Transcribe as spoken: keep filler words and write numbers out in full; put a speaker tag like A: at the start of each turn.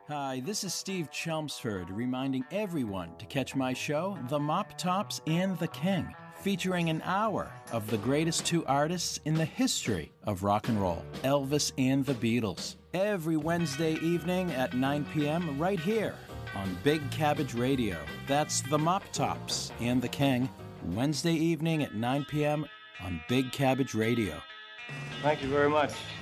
A: Hi, this is Steve Chelmsford reminding everyone to catch my show, The Mop Tops and the King, featuring an hour of the greatest two artists in the history of rock and roll, Elvis and the Beatles, every Wednesday evening at nine p.m. right here on Big Cabbage Radio. That's The Mop Tops and the King, Wednesday evening at nine p.m. on Big Cabbage Radio.
B: Thank you very much.